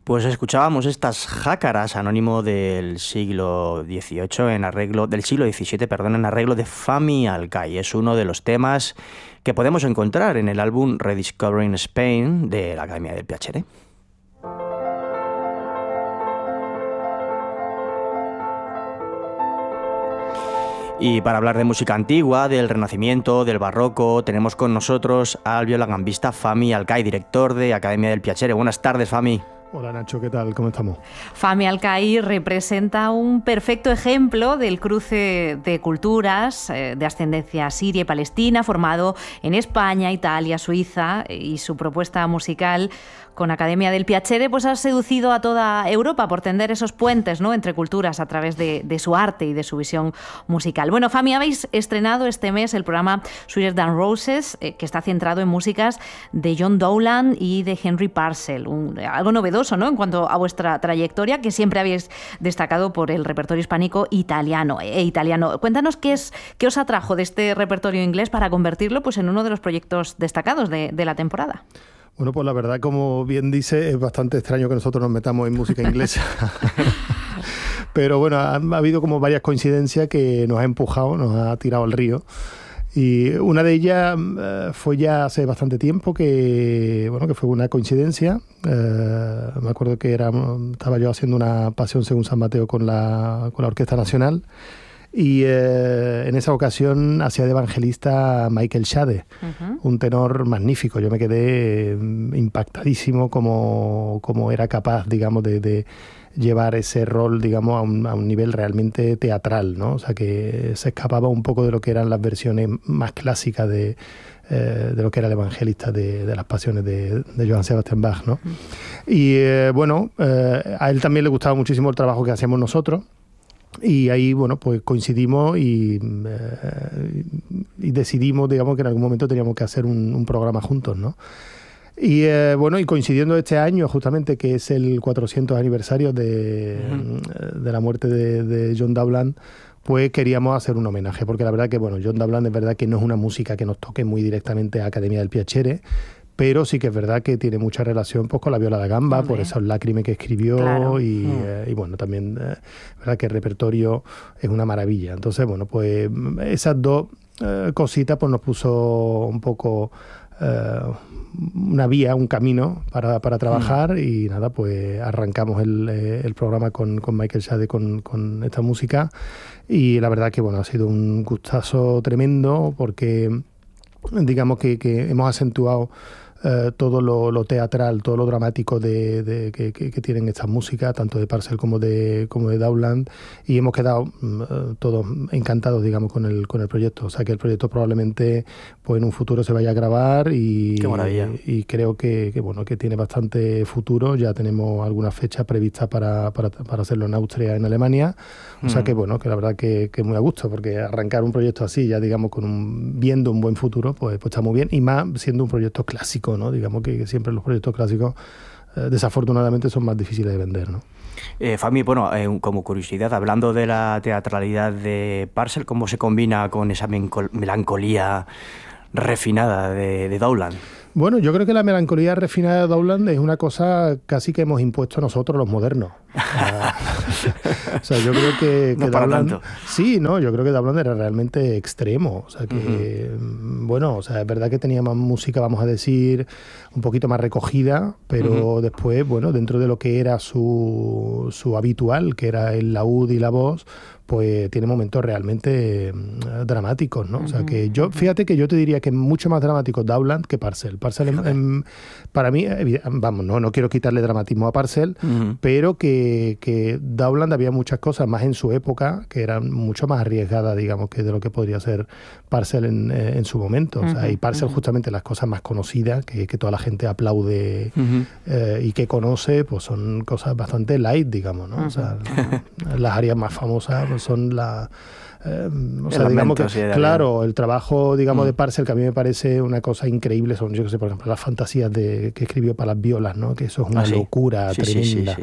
Pues escuchábamos estas jácaras, anónimo del siglo XVIII del siglo XVII, perdón, en arreglo de Fahmi Alkai. Es uno de los temas que podemos encontrar en el álbum Rediscovering Spain de la Academia del Piacere. Y para hablar de música antigua, del Renacimiento, del Barroco, tenemos con nosotros al violagambista Fahmi Alkai, director de Academia del Piacere. Buenas tardes, Fahmi. Hola Nacho, ¿qué tal? ¿Cómo estamos? Fahmi Alkai representa un perfecto ejemplo del cruce de culturas de ascendencia siria y palestina, formado en España, Italia, Suiza, y su propuesta musical con Academia del Piacere pues ha seducido a toda Europa por tender esos puentes, ¿no?, entre culturas a través de su arte y de su visión musical. Bueno, Fahmi, habéis estrenado este mes el programa Sweeter Than Roses, que está centrado en músicas de John Dowland y de Henry Purcell, algo novedoso, ¿no?, en cuanto a vuestra trayectoria, que siempre habéis destacado por el repertorio hispánico italiano. Cuéntanos qué os atrajo de este repertorio inglés para convertirlo pues en uno de los proyectos destacados de la temporada. Bueno, pues la verdad, como bien dice, es bastante extraño que nosotros nos metamos en música inglesa. Pero bueno, ha habido como varias coincidencias que nos ha empujado, nos ha tirado al río. Y una de ellas fue ya hace bastante tiempo, que fue una coincidencia. Me acuerdo que estaba yo haciendo una Pasión según San Mateo con la Orquesta Nacional. Y en esa ocasión hacía de evangelista Michael Shade, un tenor magnífico. Yo me quedé impactadísimo como era capaz, digamos, de llevar ese rol, digamos, a un nivel realmente teatral, ¿no? O sea, que se escapaba un poco de lo que eran las versiones más clásicas de lo que era el evangelista de las pasiones de Johann Sebastian Bach, ¿no? Y a él también le gustaba muchísimo el trabajo que hacíamos nosotros. Y ahí, pues coincidimos y decidimos, digamos, que en algún momento teníamos que hacer un programa juntos, ¿no? Y y coincidiendo este año, justamente, que es el 400 aniversario de la muerte de John Dowland, pues queríamos hacer un homenaje, porque la verdad que, John Dowland es verdad que no es una música que nos toque muy directamente a Academia del Piacere, pero sí que es verdad que tiene mucha relación pues con la viola da gamba, por esos lágrimas que escribió, claro. Y también verdad que el repertorio es una maravilla. Entonces, pues esas dos cositas pues nos puso un poco una vía, un camino para trabajar y nada, pues arrancamos el programa con Michael Shade con esta música y la verdad que ha sido un gustazo tremendo porque digamos que hemos acentuado todo lo teatral, todo lo dramático que tienen estas músicas, tanto de Purcell como de Dowland, y hemos quedado todos encantados, digamos, con el proyecto. O sea que el proyecto probablemente pues en un futuro se vaya a grabar y creo que tiene bastante futuro. Ya tenemos algunas fechas previstas para hacerlo en Austria, en Alemania. O sea que que la verdad que muy a gusto, porque arrancar un proyecto así, ya digamos viendo un buen futuro, pues está muy bien, y más siendo un proyecto clásico, ¿no? Digamos que siempre los proyectos clásicos desafortunadamente son más difíciles de vender, ¿no? Fahmi, como curiosidad, hablando de la teatralidad de Purcell, ¿cómo se combina con esa melancolía refinada de Dowland? Bueno, yo creo que la melancolía refinada de Dowland es una cosa casi que hemos impuesto nosotros los modernos. O sea, yo creo que no para Dowland, tanto. Sí, no, yo creo que Dowland era realmente extremo. O sea, que es verdad que tenía más música, vamos a decir, un poquito más recogida, pero después, dentro de lo que era su habitual, que era el laúd y la voz, pues tiene momentos realmente dramáticos, ¿no? O sea, que fíjate que yo te diría que es mucho más dramático Dowland que Purcell. Purcell, para mí, no quiero quitarle dramatismo a Purcell, pero que Dowland había muchas cosas más en su época que eran mucho más arriesgadas, digamos, que de lo que podría ser Purcell en su momento. O sea, y Purcell justamente las cosas más conocidas, que toda la gente aplaude y que conoce, pues son cosas bastante light, digamos, ¿no? O sea, las áreas más famosas pues, son digamos que, claro, el trabajo, digamos, de Purcell, que a mí me parece una cosa increíble, son, yo que sé, por ejemplo, las fantasías que escribió para las violas, ¿no? Que eso es una locura tremenda. Sí.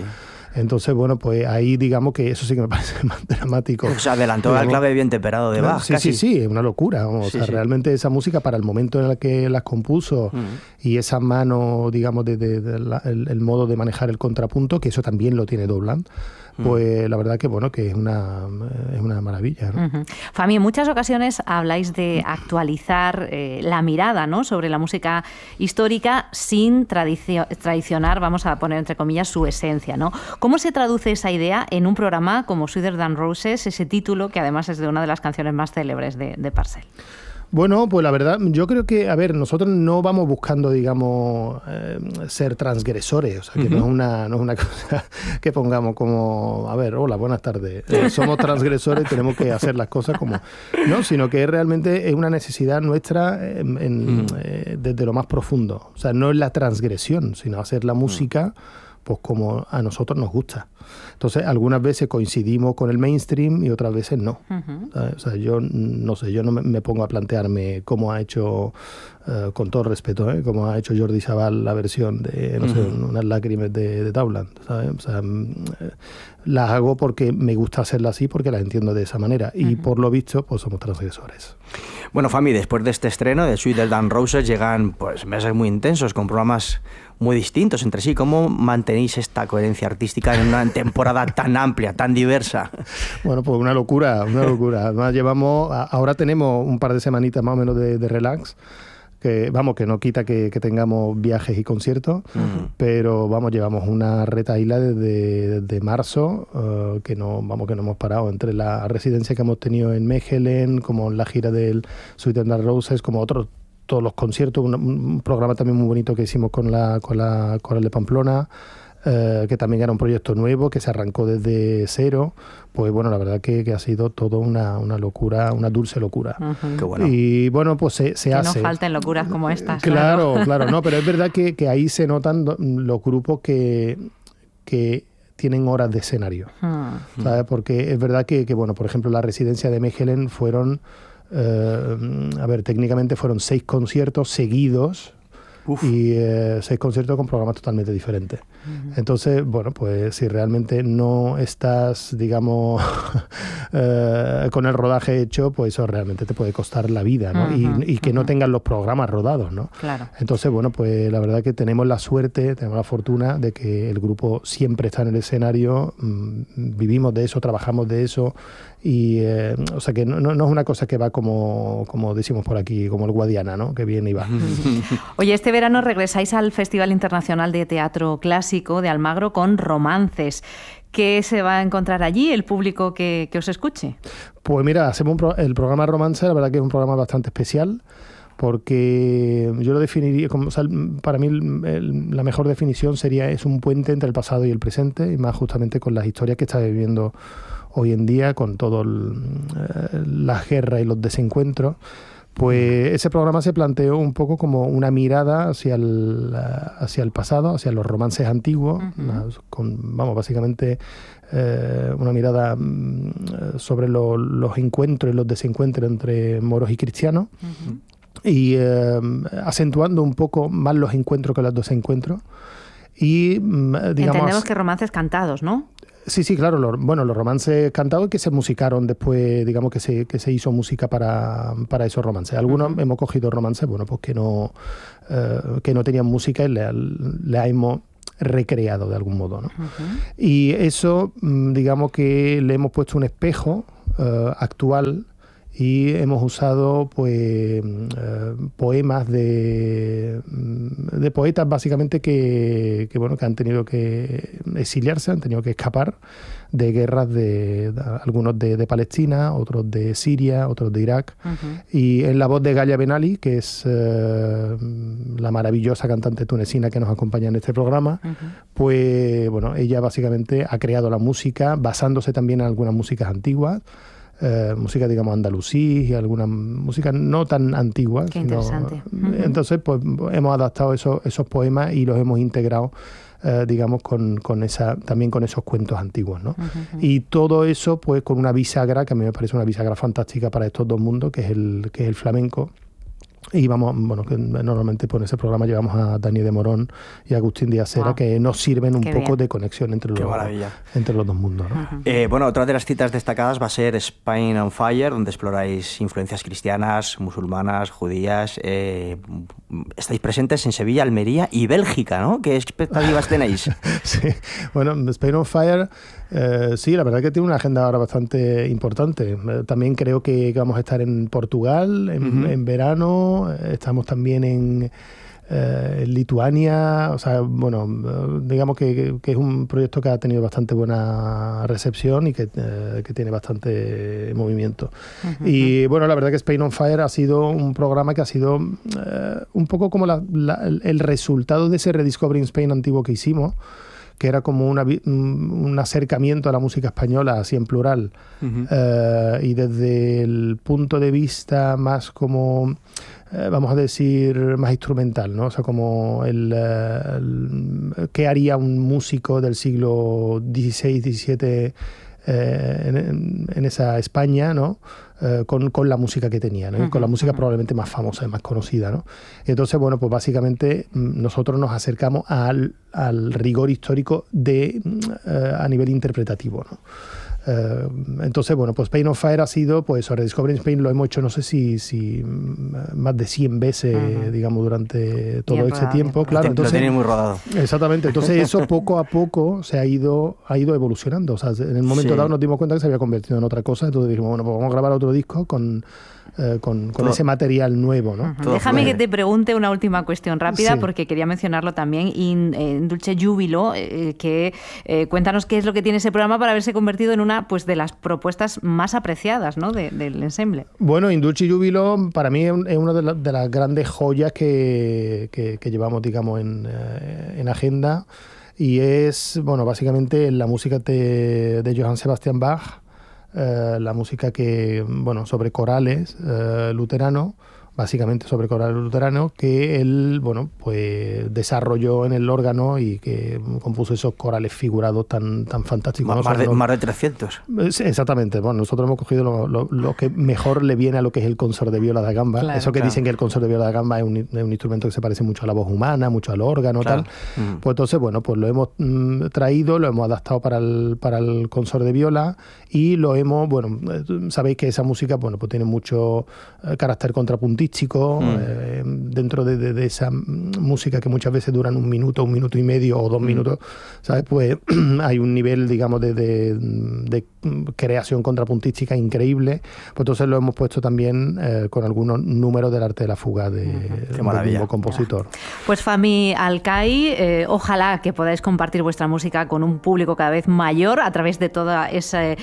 Entonces, bueno, pues ahí digamos que eso sí que me parece más dramático. O sea, adelantó al clave bien temperado de Bach. Sí, es una locura. O sea, realmente esa música para el momento en el que las compuso y esa mano, digamos, el modo de manejar el contrapunto, que eso también lo tiene Dowland, pues la verdad que bueno, que es una maravilla, ¿no? Fami, en muchas ocasiones habláis de actualizar la mirada, ¿no?, sobre la música histórica sin traicionar, vamos a poner entre comillas, su esencia, ¿no? ¿Cómo se traduce esa idea en un programa como Sweeter Than Roses, ese título que además es de una de las canciones más célebres de Parcel? Bueno, pues la verdad, yo creo que, a ver, nosotros no vamos buscando, digamos, ser transgresores, o sea, que no es una cosa que pongamos como, a ver, hola, buenas tardes, somos transgresores y tenemos que hacer las cosas como, no, sino que realmente es una necesidad nuestra desde lo más profundo, o sea, no es la transgresión, sino hacer la música pues como a nosotros nos gusta. Entonces, algunas veces coincidimos con el mainstream y otras veces no. O sea, yo no sé, yo no me pongo a plantearme cómo ha hecho, con todo respeto, cómo ha hecho Jordi Savall la versión de, no sé, unas lágrimas de Dowland, ¿sabes? O sea, las hago porque me gusta hacerlas así, porque las entiendo de esa manera. Y por lo visto, pues somos transgresores. Bueno, Fami, después de este estreno de Sweeter Than Roses llegan pues meses muy intensos, con programas muy distintos entre sí. ¿Cómo mantenéis esta coherencia artística en una temporada tan amplia, tan diversa? Bueno, pues una locura. Además ahora tenemos un par de semanitas más o menos de relax, que vamos, que no quita que tengamos viajes y conciertos, pero vamos, llevamos una retahíla desde marzo, que no hemos parado, entre la residencia que hemos tenido en Mechelen, como la gira del Sweeter Than Roses, como todos los conciertos, un programa también muy bonito que hicimos con la Coral de Pamplona, que también era un proyecto nuevo, que se arrancó desde cero. Pues bueno, la verdad que ha sido todo una locura, una dulce locura. Qué bueno. Y bueno, pues se hace. Que no falten locuras como estas. Claro, no, pero es verdad que ahí se notan los grupos que tienen horas de escenario, ¿sabes? Porque es verdad que, bueno, por ejemplo, la residencia de Mechelen fueron, técnicamente fueron 6 conciertos seguidos. Y 6 conciertos con programas totalmente diferentes. Entonces, bueno, pues si realmente no estás, digamos, con el rodaje hecho, pues eso realmente te puede costar la vida, ¿no? Y que no tengan los programas rodados, ¿no? Claro. Entonces, bueno, pues la verdad que tenemos la suerte, tenemos la fortuna de que el grupo siempre está en el escenario, vivimos de eso, trabajamos de eso, y o sea que no es una cosa que va como decimos por aquí, como el Guadiana, ¿no? Que viene y va. Oye, este verano regresáis al Festival Internacional de Teatro Clásico de Almagro con Romances. ¿Qué se va a encontrar allí el público que os escuche? Pues mira, hacemos el programa Romance, la verdad que es un programa bastante especial, porque yo lo definiría como, o sea, para mí la mejor definición es un puente entre el pasado y el presente, y más justamente con las historias que está viviendo hoy en día, con todas las guerras y los desencuentros. Pues ese programa se planteó un poco como una mirada hacia el pasado, hacia los romances antiguos, básicamente una mirada sobre los encuentros y los desencuentros entre moros y cristianos, y acentuando un poco más los encuentros que los desencuentros. Y, entendemos que romances cantados, ¿no? Sí, claro. Los romances cantados que se musicaron después, digamos que se hizo música para esos romances. Algunos hemos cogido romances, bueno, pues que no tenían música y le hemos recreado de algún modo, ¿no? Y eso, digamos que le hemos puesto un espejo actual, y hemos usado pues poemas de poetas básicamente que han tenido que exiliarse, han tenido que escapar de guerras algunos de Palestina, otros de Siria, otros de Irak, y en la voz de Galia Benali, que es la maravillosa cantante tunecina que nos acompaña en este programa, pues bueno, ella básicamente ha creado la música basándose también en algunas músicas antiguas, música, digamos, andalusí y alguna música no tan antigua. Qué interesante. Entonces, pues hemos adaptado esos poemas y los hemos integrado, digamos, también con esos cuentos antiguos, ¿no? Y todo eso, pues, con una bisagra, que a mí me parece una bisagra fantástica para estos dos mundos, que es el flamenco. Y vamos, bueno, que normalmente por ese programa llevamos a Dani de Morón y a Agustín Díaz Sera, que nos sirven un poco de conexión entre los dos mundos, ¿no? Bueno, otra de las citas destacadas va a ser Spain on Fire, donde exploráis influencias cristianas, musulmanas, judías. Estáis presentes en Sevilla, Almería y Bélgica, ¿no? ¿Qué expectativas tenéis? Sí, bueno, Spain on Fire, sí, la verdad que tiene una agenda ahora bastante importante. También creo que vamos a estar en Portugal en verano. Estamos también en Lituania. O sea, bueno, digamos que es un proyecto que ha tenido bastante buena recepción y que tiene bastante movimiento. Y bueno, la verdad que Spain on Fire ha sido un programa que ha sido un poco como el resultado de ese Rediscovering Spain antiguo que hicimos, que era como un acercamiento a la música española, así en plural, y desde el punto de vista más como, vamos a decir, más instrumental, ¿no? O sea, como qué haría un músico del siglo XVI, XVII en esa España, ¿no? Con la música que tenía, ¿no? Y con la música probablemente más famosa y más conocida, ¿no? Entonces, bueno, pues básicamente nosotros nos acercamos al rigor histórico a nivel interpretativo, ¿no? Entonces, bueno, pues Spain on Fire ha sido, pues Rediscovering Spain lo hemos hecho, no sé si más de 100 veces, digamos, durante todo ese tiempo. Claro, entonces, lo tiene muy rodado. Exactamente, entonces eso poco a poco se ha ido evolucionando. O sea, en el momento dado nos dimos cuenta que se había convertido en otra cosa, entonces dijimos, bueno, pues vamos a grabar otro disco con ese material nuevo, ¿no? Déjame que te pregunte una última cuestión rápida, porque quería mencionarlo también. Indulce Júbilo, cuéntanos qué es lo que tiene ese programa para haberse convertido en una, pues, de las propuestas más apreciadas, ¿no?, del ensemble. Bueno, Indulce Júbilo para mí es una de las grandes joyas que llevamos, digamos, en agenda, y es, bueno, básicamente la música de Johann Sebastian Bach. La música que, bueno, sobre corales luteranos, básicamente sobre corales luteranos, que él, bueno, pues desarrolló en el órgano y que compuso esos corales figurados tan fantásticos. Más de 300. Exactamente. Bueno, nosotros hemos cogido lo que mejor le viene a lo que es el consort de viola da gamba. Claro, eso que dicen que el consort de viola da gamba es un instrumento que se parece mucho a la voz humana, mucho al órgano, tal. Pues entonces, bueno, pues lo hemos traído, lo hemos adaptado para el consort de viola y lo hemos, bueno, sabéis que esa música, bueno, pues tiene mucho carácter contrapuntista, dentro de esa música que muchas veces duran 1 minuto, 1 minuto y medio o 2 minutos, ¿sabes? Pues hay un nivel, digamos, de creación contrapuntística increíble. Pues entonces lo hemos puesto también con algunos números del arte de la fuga del mismo compositor. Pues Fahmi Alkai, ojalá que podáis compartir vuestra música con un público cada vez mayor a través de toda ese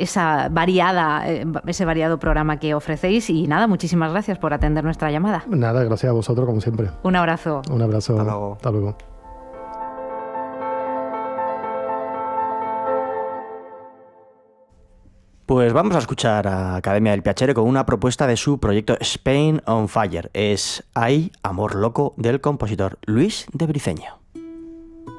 variado programa que ofrecéis. Y nada, muchísimas gracias por atender nuestra llamada. Nada, gracias a vosotros, como siempre. Un abrazo. Un abrazo. Hasta luego. Hasta luego. Pues vamos a escuchar a Academia del Piacere con una propuesta de su proyecto Spain on Fire. Es Hay amor loco del compositor Luis de Briceño.